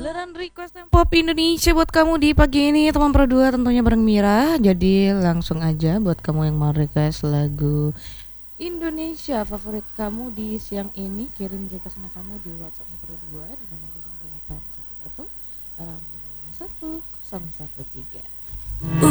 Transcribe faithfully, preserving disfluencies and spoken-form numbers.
Giliran request pop Indonesia buat kamu di pagi ini teman Pro dua tentunya bareng Mira. Jadi langsung aja buat kamu yang mau request lagu Indonesia favorit kamu di siang ini, kirim requestnya kamu di WhatsApp Pro dua di nomor nol delapan satu satu enam lima lima satu nol satu tiga.